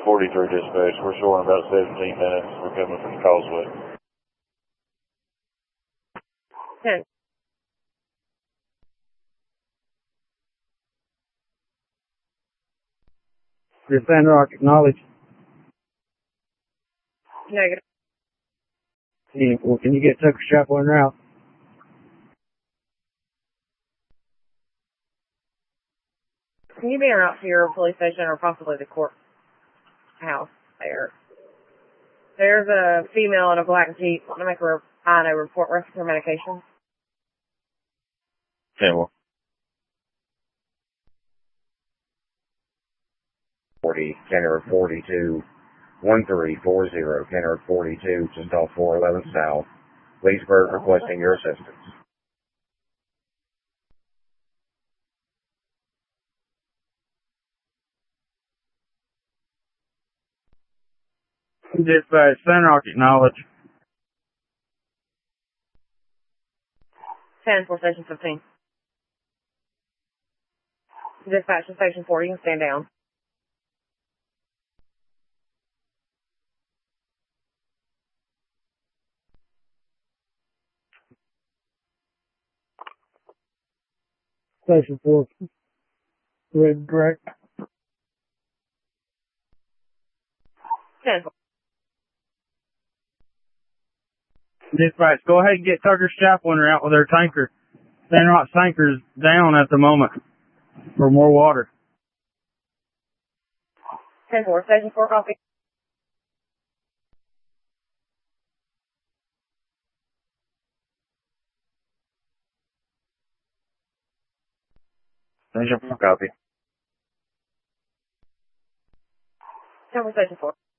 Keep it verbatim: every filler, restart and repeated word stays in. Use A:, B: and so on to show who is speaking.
A: forty-three dispatch. We're showing about seventeen minutes. We're coming from the causeway.
B: ten.
C: Sandrock, acknowledge.
B: Negative.
C: Can, well, can you get Tucker Chapel en route?
B: Can you be en route to your police station or possibly the courthouse there? There's a female in a black Jeep. Want to make a I know report reference for medication.
A: ten one.
D: forty, Kenner forty-two, one three four zero, Kenner forty-two, just off four eleven South, Leesburg, requesting your assistance.
C: Dispatch, Sandrock, acknowledge.
B: ten for station fifteen. Dispatch to station four. You can stand down.
C: Station four. Red, correct.
B: ten.
C: Dispatch, go ahead and get Tucker Chapel en route with their tanker. Sandrock tanker's down at the moment for more water.
B: ten four. Station four copy.
D: Station four, copy.
B: ten for station four.